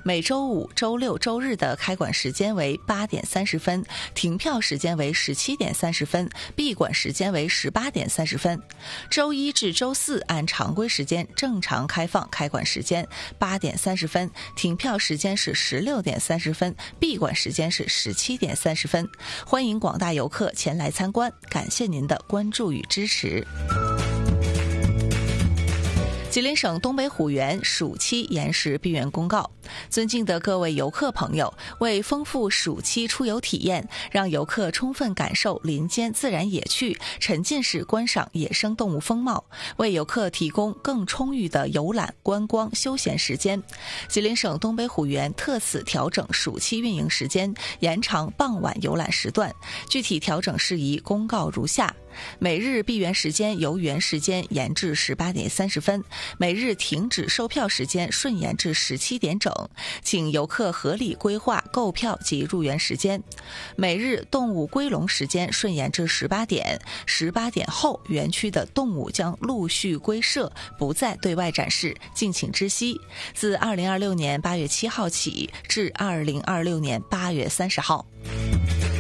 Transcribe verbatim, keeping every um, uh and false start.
每周五、周六、周日的开馆时间为八点三十分，停票时间为十七点三十分，闭馆时间为十八点三十分。周一至周四按常规时间正常开放，开馆时间八点三十分，停票时间是十六点三十分，闭馆时间是十七点三十分。欢迎广大游客前来参观，感谢您的关注与支持。吉林省东北虎园暑期延时闭园公告。尊敬的各位游客朋友，为丰富暑期出游体验，让游客充分感受林间自然野趣，沉浸式观赏野生动物风貌，为游客提供更充裕的游览、观光、休闲时间，吉林省东北虎园特此调整暑期运营时间，延长傍晚游览时段。具体调整事宜公告如下：每日闭园时间由园时间延至十八点三十分，每日停止售票时间顺延至十七点整，请游客合理规划购票及入园时间。每日动物归笼时间顺延至十八点，十八点后园区的动物将陆续归舍，不再对外展示，敬请知悉。自二零二六年八月七号起至二零二六年八月三十号。